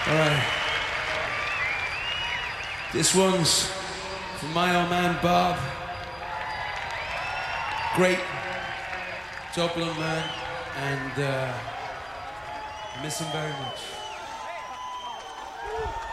All right. This one's from my old man Bob. Great Dublin man, and I miss him very much.